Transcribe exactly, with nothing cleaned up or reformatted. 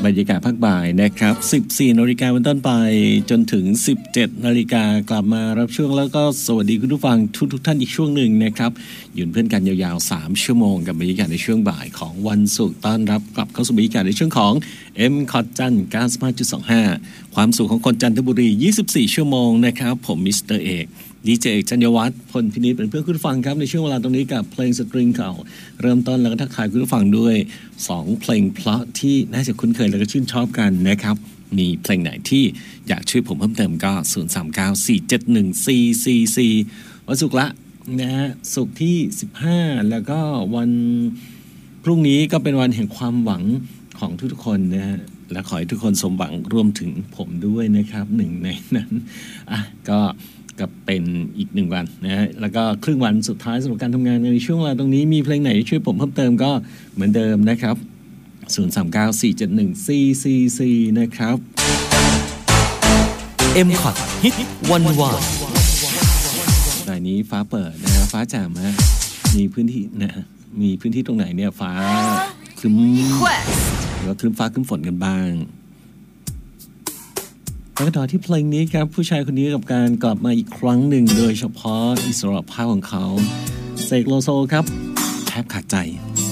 บรรยากาศภาคบ่ายนะครับ สิบสี่นาฬิกาเป็นต้นไปจนถึง สิบเจ็ดนาฬิกากลับมารับช่วงแล้วก็สวัสดีคุณผู้ฟังทุกทุกท่านอีกช่วงหนึ่งนะครับอยู่เพื่อนกันยาวๆสามชั่วโมงกับบรรยากาศในช่วงบ่ายของวันศุกร์ต้อนรับกลับเข้าสู่บรรยากาศในช่วงของ M คอจัน เก้าสิบห้าจุดสองห้า ความสุขของคนจันทบุรียี่สิบสี่ชั่วโมงนะครับผมมิสเตอร์เอกดีเจเอกจัญญวัฒน์พลพินิจเป็นเพื่อนคุณผู้ฟังครับในช่วงเวลาตรงนี้กับเพลงสตริงเก่าเริ่มต้นแล้วก็ทักทายคุณผู้ฟังด้วยสองเพลงเพราะที่น่าจะคุ้นเคยแล้วก็ชื่นชอบกันนะครับมีเพลงไหนที่อยากช่วยผมเพิ่มเติมก็ศูนย์ สาม เก้า สี่ เจ็ด หนึ่ง สี่ สี่ สี่ วันศุกร์ละนะฮะศุกร์ที่สิบห้าแล้วก็วันพรุ่งนี้ก็เป็นวันแห่งความหวังของทุกๆคนนะฮะและขอให้ทุกคนสมหวังรวมถึงผมด้วยนะครับหนึ่งในนั้นอ่ะก็ก็เป็นอีกหนึ่งวันนะฮะแล้วก็ครึ่งวันสุดท้ายสำหรับการทำงานในช่วงเวลาตรงนี้มีเพลงไหนช่วยผมเพิ่มเติมก็เหมือนเดิมนะครับศูนย์ สาม เก้า สี่ เจ็ด หนึ่ง สี่ สี่ สี่นะครับ M คอท ฮิตวันวานรายนี้ฟ้าเปิดนะฮะฟ้าแจ่มฮะมีพื้นที่นะมีพื้นที่ตรงไหนเนี่ยฟ้าครึ้มหรือว่าครึ้มฟ้าครึ้มฝนกันบ้างแล้วก็ต่อที่เพลงนี้ครับผู้ชายคนนี้กับการกลับมาอีกครั้งหนึ่งโดยเฉพาะอิสระภาพของเขาเสกโลโซครับแทบขาดใจ